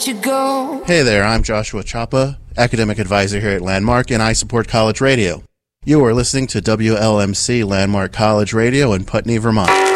let you go. Hey there, I'm Joshua Chapa, academic advisor here at Landmark, and I support college radio. You are listening to WLMC Landmark College Radio in Putney, Vermont.